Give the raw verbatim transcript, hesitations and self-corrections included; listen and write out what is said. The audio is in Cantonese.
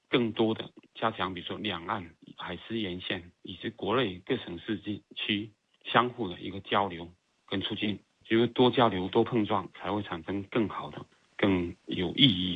更多的加强，比如说两岸海事沿线以及国内各省市区相互的一个交流跟促进，只有多交流多碰撞，才会产生更好的更有意义